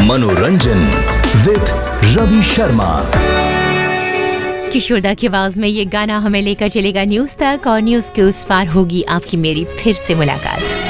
मनोरंजन विद रवि शर्मा। किशोरदा की आवाज में ये गाना हमें लेकर चलेगा न्यूज तक, और न्यूज के उस पार होगी आपकी मेरी फिर से मुलाकात।